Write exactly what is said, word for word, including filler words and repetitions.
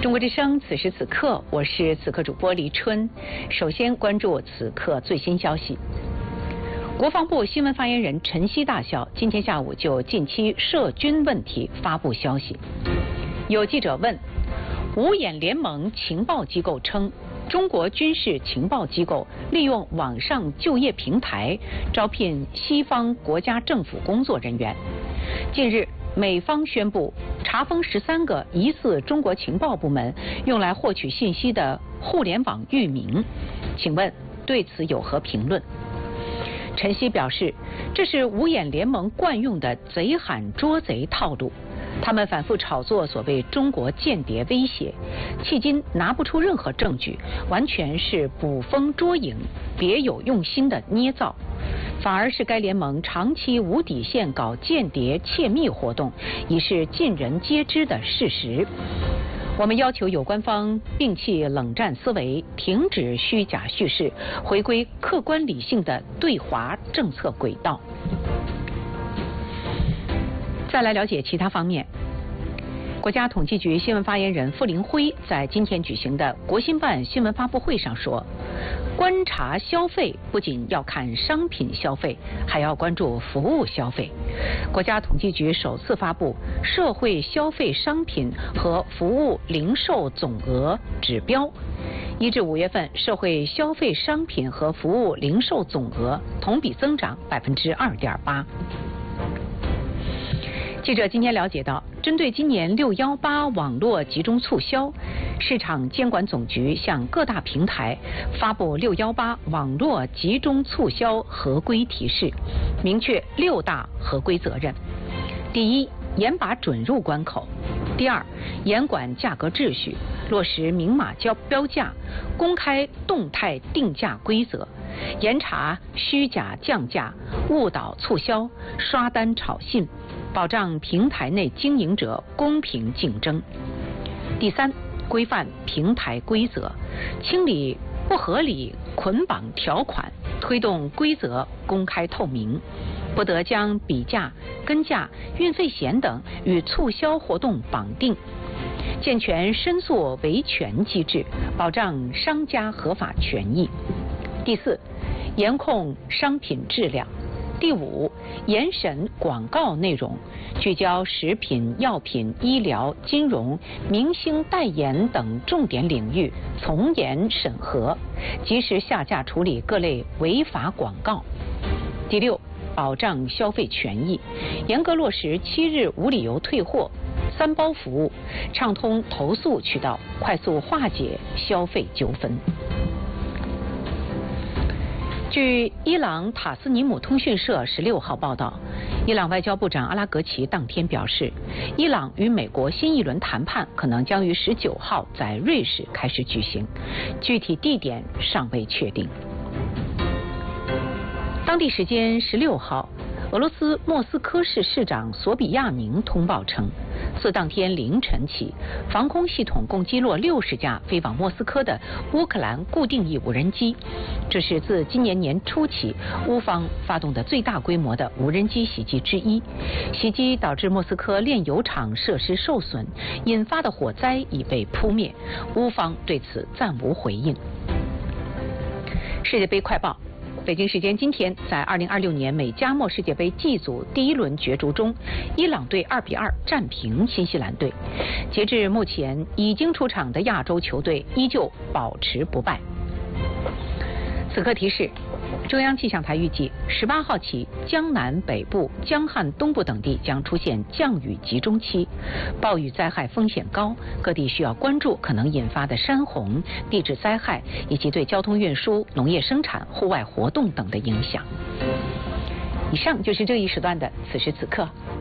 中国之声，此时此刻，我是此刻主播黎春。首先关注此刻最新消息。国防部新闻发言人陈希大校今天下午就近期涉军问题发布消息。有记者问，五眼联盟情报机构称，中国军事情报机构利用网上就业平台招聘西方国家政府工作人员。近日，美方宣布查封十三个疑似中国情报部门用来获取信息的互联网域名，请问对此有何评论？陈希表示，这是五眼联盟惯用的贼喊捉贼套路，他们反复炒作所谓中国间谍威胁，迄今拿不出任何证据，完全是捕风捉影，别有用心的捏造。反而是该联盟长期无底线搞间谍窃密活动，已是尽人皆知的事实。我们要求有关方摒弃冷战思维，停止虚假叙事，回归客观理性的对华政策轨道。再来了解其他方面。国家统计局新闻发言人傅林辉在今天举行的国新办新闻发布会上说，观察消费不仅要看商品消费，还要关注服务消费。国家统计局首次发布社会消费商品和服务零售总额指标，一至五月份社会消费商品和服务零售总额同比增长百分之二点八。记者今天了解到，针对今年六幺八网络集中促销，市场监管总局向各大平台发布六幺八网络集中促销合规提示，明确六大合规责任。第一，严把准入关口；第二，严管价格秩序，落实明码标标价，公开动态定价规则，严查虚假降价、误导促销、刷单炒信，保障平台内经营者公平竞争。第三，规范平台规则，清理不合理捆绑条款，推动规则公开透明，不得将比价、跟价、运费险等与促销活动绑定，健全申诉维权机制，保障商家合法权益。第四，严控商品质量。第五，严审广告内容，聚焦食品、药品、医疗、金融、明星代言等重点领域，从严审核，及时下架处理各类违法广告。第六，保障消费权益，严格落实七日无理由退货、三包服务，畅通投诉渠道，快速化解消费纠纷。据伊朗塔斯尼姆通讯社十六号报道，伊朗外交部长阿拉格齐当天表示，伊朗与美国新一轮谈判可能将于十九号在瑞士开始举行，具体地点尚未确定。当地时间十六号，俄罗斯莫斯科市市长索比亚宁通报称，自当天凌晨起，防空系统共击落六十架飞往莫斯科的乌克兰固定翼无人机，这是自今年年初起乌方发动的最大规模的无人机袭击之一。袭击导致莫斯科炼油厂设施受损，引发的火灾已被扑灭，乌方对此暂无回应。世界杯快报。北京时间今天，在二零二六年美加墨世界杯 G 组第一轮角逐中，伊朗队二比二战平新西兰队。截至目前，已经出场的亚洲球队依旧保持不败。此刻提示，中央气象台预计十八号起，江南北部、江汉东部等地将出现降雨集中期，暴雨灾害风险高，各地需要关注可能引发的山洪、地质灾害以及对交通运输、农业生产、户外活动等的影响。以上就是这一时段的此时此刻。